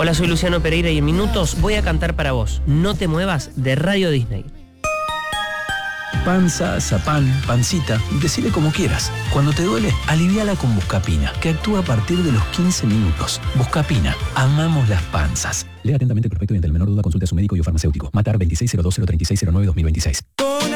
Hola, soy Luciano Pereira y en minutos voy a cantar para vos. No te muevas, de Radio Disney. Panza, zapán, pancita, decile como quieras. Cuando te duele, aliviala con Buscapina, que actúa a partir de los 15 minutos. Buscapina, amamos las panzas. Lea atentamente el prospecto y ante la menor duda consulte a su médico y o farmacéutico. Matar 2602-03609-2026.